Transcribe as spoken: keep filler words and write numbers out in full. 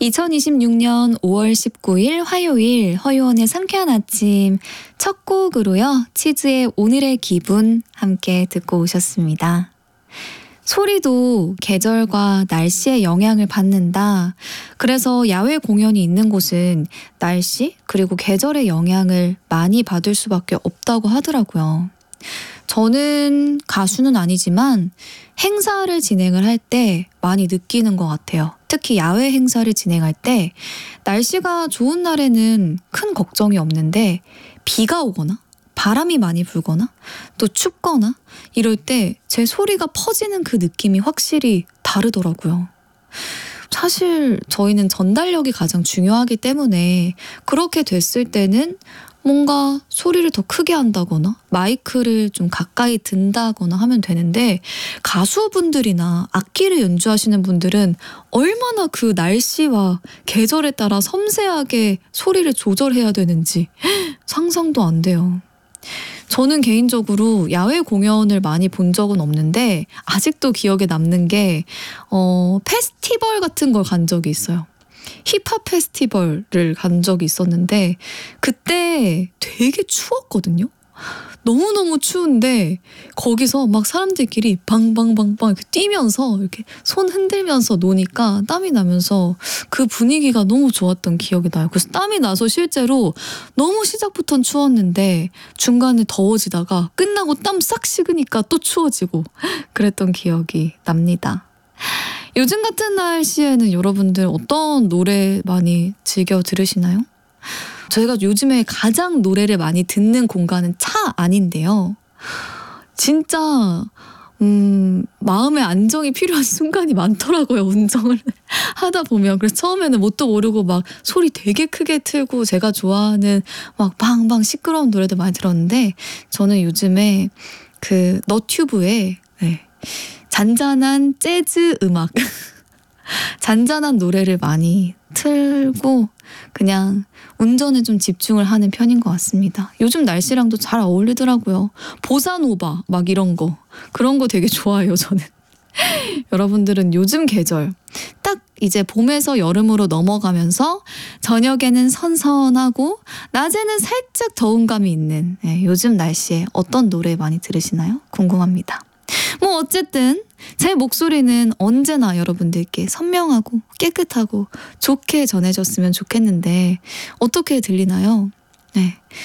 이천이십육 년 오월 십구일 화요일 허유원의 상쾌한 아침 첫 곡으로요. 치즈의 오늘의 기분 함께 듣고 오셨습니다. 소리도 계절과 날씨의 영향을 받는다. 그래서 야외 공연이 있는 곳은 날씨 그리고 계절의 영향을 많이 받을 수밖에 없다고 하더라고요. 저는 가수는 아니지만 행사를 진행을 할 때 많이 느끼는 것 같아요. 특히 야외 행사를 진행할 때 날씨가 좋은 날에는 큰 걱정이 없는데 비가 오거나 바람이 많이 불거나 또 춥거나 이럴 때 제 소리가 퍼지는 그 느낌이 확실히 다르더라고요. 사실 저희는 전달력이 가장 중요하기 때문에 그렇게 됐을 때는 뭔가 소리를 더 크게 한다거나 마이크를 좀 가까이 든다거나 하면 되는데 가수분들이나 악기를 연주하시는 분들은 얼마나 그 날씨와 계절에 따라 섬세하게 소리를 조절해야 되는지 상상도 안 돼요. 저는 개인적으로 야외 공연을 많이 본 적은 없는데 아직도 기억에 남는 게 어, 페스티벌 같은 걸 간 적이 있어요. 힙합 페스티벌을 간 적이 있었는데 그때 되게 추웠거든요. 너무너무 추운데 거기서 막 사람들끼리 방방방방 이렇게 뛰면서 이렇게 손 흔들면서 노니까 땀이 나면서 그 분위기가 너무 좋았던 기억이 나요. 그래서 땀이 나서 실제로 너무 시작부터는 추웠는데 중간에 더워지다가 끝나고 땀 싹 식으니까 또 추워지고 그랬던 기억이 납니다. 요즘 같은 날씨에는 여러분들 어떤 노래 많이 즐겨 들으시나요? 저희가 요즘에 가장 노래를 많이 듣는 공간은 차 안인데요. 진짜 음, 마음의 안정이 필요한 순간이 많더라고요. 운전을 하다 보면. 그래서 처음에는 뭣도 모르고 막 소리 되게 크게 틀고 제가 좋아하는 막 방방 시끄러운 노래들 많이 들었는데 저는 요즘에 그 너튜브에 네, 잔잔한 재즈 음악 잔잔한 노래를 많이 틀고 그냥 운전에 좀 집중을 하는 편인 것 같습니다. 요즘 날씨랑도 잘 어울리더라고요. 보사노바 막 이런 거 그런 거 되게 좋아해요. 저는. 여러분들은 요즘 계절 딱 이제 봄에서 여름으로 넘어가면서 저녁에는 선선하고 낮에는 살짝 더운 감이 있는 네, 요즘 날씨에 어떤 노래 많이 들으시나요? 궁금합니다. 뭐 어쨌든 제 목소리는 언제나 여러분들께 선명하고 깨끗하고 좋게 전해졌으면 좋겠는데 어떻게 들리나요? 네.